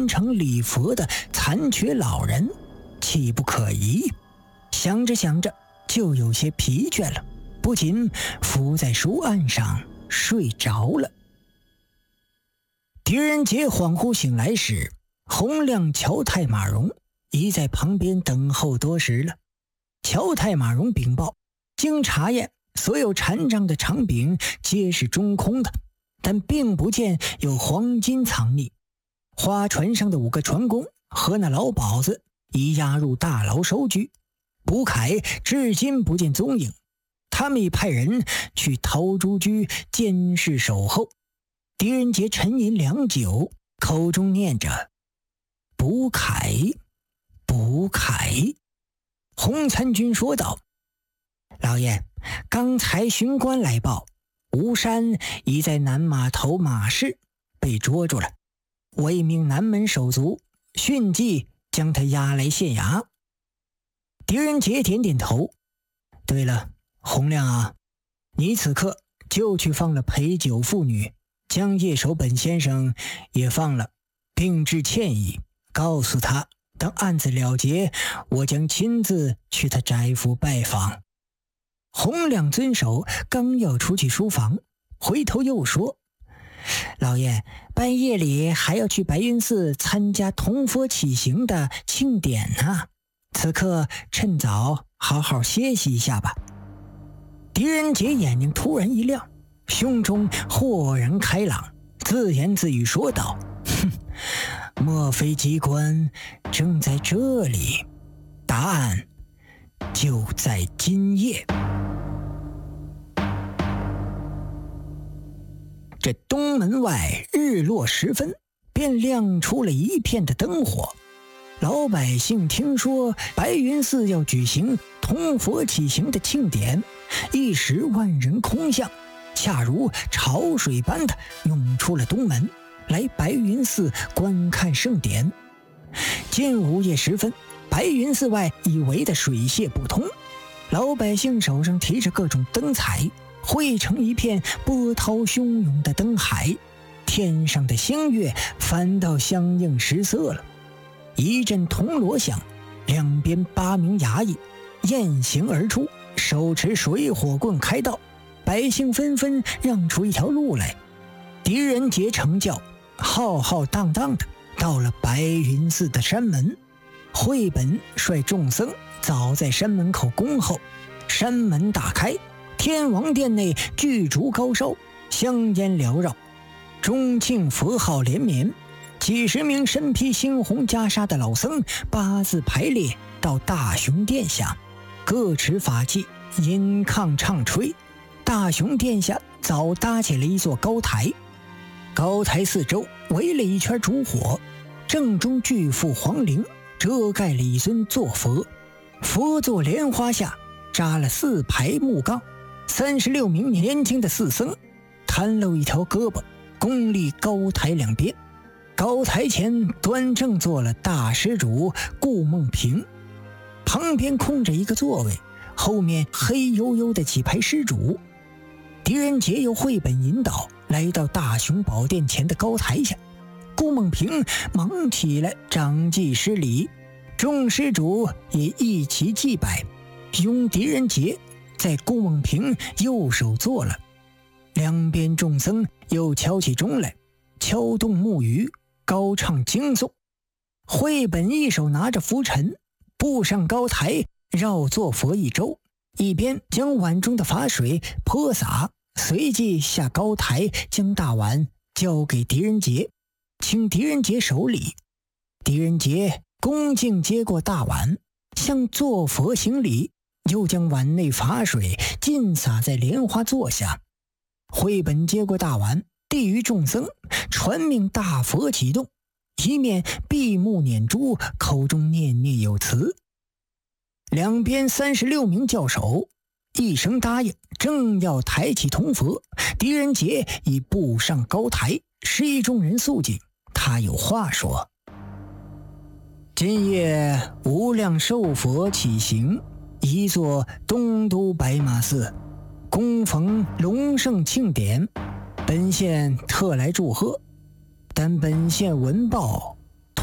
虔诚礼佛的残缺老人，岂不可疑？想着想着就有些疲倦了，不禁伏在书案上睡着了。狄仁杰恍惚醒来时，洪亮、乔太、马荣已在旁边等候多时了。乔太、马荣禀报，经查验，所有禅杖的长柄皆是中空的，但并不见有黄金藏匿。花船上的5个船工和那老鸨子已押入大牢收居，卜凯至今不见踪影。他们已派人去陶朱居监视守候。狄仁杰沉吟良久，口中念着卜凯卜凯。洪参军说道：老爷，刚才巡官来报，吴山已在南码头马市被捉住了，我已命南门手足迅即将他押来县衙。狄仁杰点点头。对了，洪亮啊，你此刻就去放了陪酒妇女，将叶守本先生也放了，并致歉意，告诉他等案子了结，我将亲自去他宅府拜访。洪亮遵守，刚要出去书房，回头又说：老爷，半夜里还要去白云寺参加铜佛起行的庆典呢，此刻趁早好好歇息一下吧。狄仁杰眼睛突然一亮，胸中豁然开朗，自言自语说道：莫非机关正在这里？答案就在今夜。这东门外日落时分，便亮出了一片的灯火。老百姓听说白云寺要举行铜佛起行的庆典，一时万人空巷，恰如潮水般的涌出了东门，来白云寺观看盛典。近午夜时分，白云寺外已围得水泄不通，老百姓手上提着各种灯彩，汇成一片波涛汹涌的灯海，天上的星月反倒相映失色了。一阵铜锣响，两边8名衙役雁行而出，手持水火棍开道，百姓纷纷让出一条路来。狄仁杰乘轿浩浩荡荡的到了白云寺的山门，慧本率众僧早在山门口恭候。山门大开，天王殿内巨烛高烧，香烟缭绕，钟磬佛号连绵。几十名身披猩红袈裟的老僧8字排列到大雄殿下，各持法器，吟抗唱吹。大雄殿下早搭起了一座高台，高台四周围了一圈烛火，正中巨幅黄棂遮盖了一尊坐佛，佛座莲花下扎了4排木杠，36名年轻的寺僧袒露一条胳膊，恭立高台两边。高台前端正坐了大施主顾梦平，旁边空着一个座位，后面黑黝黝的几排施主。狄仁杰由绘本引导来到大雄宝殿前的高台下，顾梦平忙起来掌祭施礼，众施主也一齐祭拜。拥狄仁杰在顾梦平右手坐了，两边众僧又敲起钟来，敲动木鱼，高唱经诵。绘本一手拿着拂尘，步上高台，绕坐佛一周，一边将碗中的法水泼洒，随即下高台将大碗交给狄仁杰，请狄仁杰守礼。狄仁杰恭敬接过大碗，向坐佛行礼，又将碗内法水尽洒在莲花座下。绘本接过大碗，递于众僧，传命大佛启动，一面闭目念珠，口中念念有词。两边36名教首一声答应，正要抬起铜佛，狄仁杰已步上高台，示意众人肃静，他有话说：今夜无量寿佛起行，一座东都白马寺，恭逢隆盛庆典，本县特来祝贺。但本县闻报，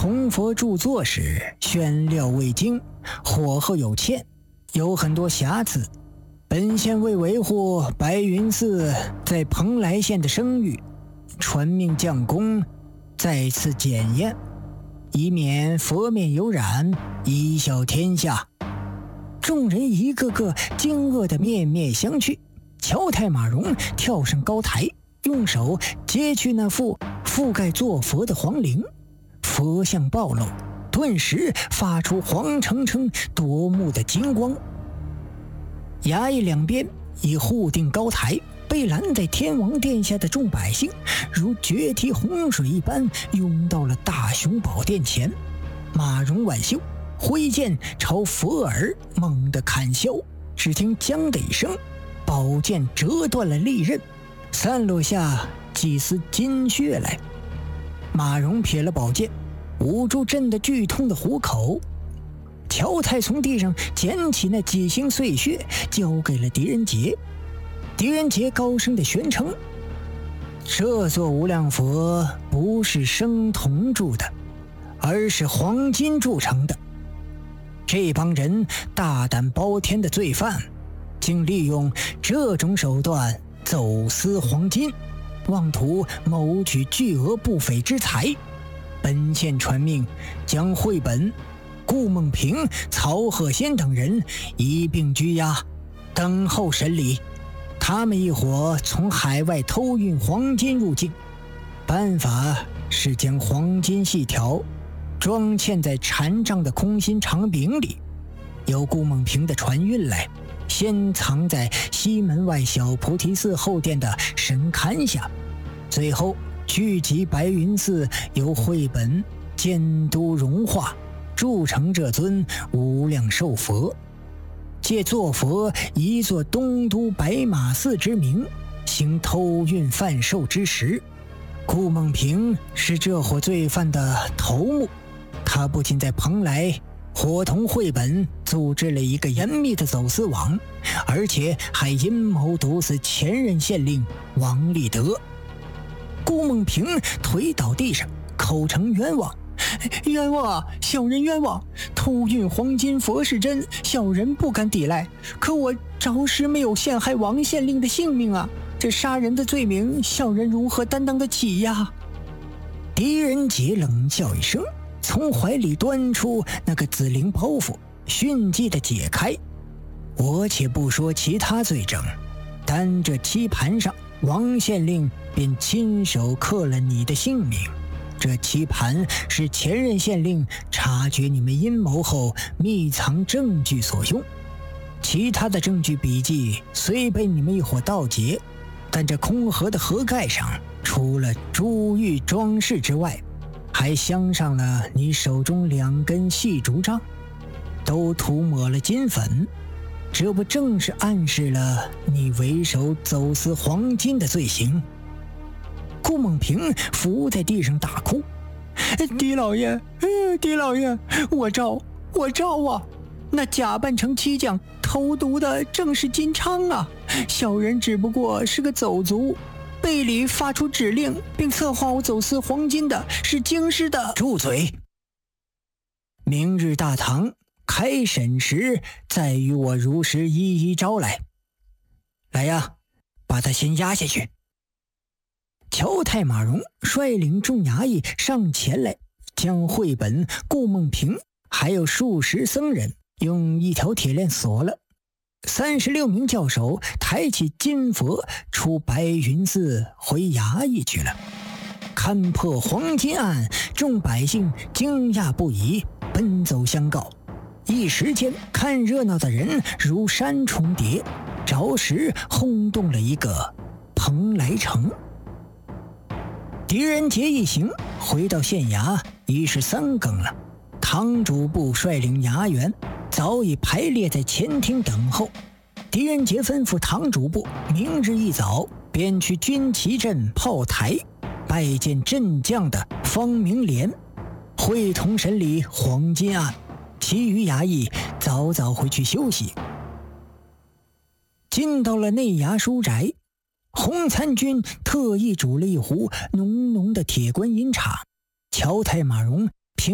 铜佛铸作时选料未精，火候有欠，有很多瑕疵。本县为维护白云寺在蓬莱县的声誉，传命将功再次检验，以免佛面有染，贻笑天下。众人一个个惊愕的面面相觑。乔太马荣跳上高台，用手揭去那副覆盖坐佛的黄绫，佛像暴露，顿时发出黄澄澄夺目的金光。衙役两边已护定高台，被拦在天王殿下的众百姓如决堤洪水一般涌到了大雄宝殿前。马荣挽袖挥剑朝佛耳猛地砍削，只听将的一声，宝剑折断了利刃，散落下几丝金血来。马荣撇了宝剑，捂住震得剧痛的虎口。乔太从地上捡起那几星碎屑，交给了狄仁杰。狄仁杰高声的宣称：这座无量佛不是生铜铸的，而是黄金铸成的。这帮人大胆包天的罪犯，竟利用这种手段走私黄金，妄图谋取巨额不菲之财。本县传命将绘本、顾梦平、曹鹤仙等人一并拘押，等候审理。他们一伙从海外偷运黄金入境，办法是将黄金细条装嵌在缠帐的空心长柄里，由顾梦平的船运来，先藏在西门外小菩提寺后殿的神龛下，最后聚集白云寺由绘本监督融化，铸成这尊无量寿佛，借作佛一座东都白马寺之名，行偷运贩售之实。顾梦平是这伙罪犯的头目，他不仅在蓬莱伙同绘本组织了一个严密的走私网，而且还阴谋毒死前任县令王立德。顾梦平腿倒地上，口称冤枉：冤枉啊，小人冤枉！偷运黄金佛是真，小人不敢抵赖，可我着实没有陷害王县令的性命啊！这杀人的罪名，小人如何担当得起呀？狄仁杰冷笑一声，从怀里端出那个紫绫包袱，迅即地解开。我且不说其他罪证，单这棋盘上，王县令便亲手刻了你的姓名。这棋盘是前任县令察觉你们阴谋后密藏证据所用，其他的证据笔记虽被你们一伙盗劫，但这空盒的盒盖上除了珠玉装饰之外，还镶上了你手中2根细竹杖，都涂抹了金粉，这不正是暗示了你为首走私黄金的罪行？顾梦平伏在地上大哭：狄老爷，狄老爷，我招啊！那假扮成漆匠投毒的正是金昌啊！小人只不过是个走卒，背里发出指令并策划我走私黄金的是京师的。住嘴！明日大堂开审时再与我如实一一招来。来呀，把他先押下去。乔太马荣率领众衙役上前来，将绘本、顾梦平还有数十僧人用一条铁链锁了。36名教首抬起金佛出白云寺回衙役去了。看破黄金案，众百姓惊讶不已，奔走相告。一时间，看热闹的人如山重叠，着实轰动了一个蓬莱城。狄仁杰一行回到县衙已是3更了，堂主部率领衙员早已排列在前厅等候。狄仁杰吩咐堂主部明日一早便去军旗镇炮台拜见镇将的方明廉，会同审理黄金案。其余衙役早早回去休息。进到了内衙书宅，洪参军特意煮了一壶浓浓的铁观音茶。乔太马荣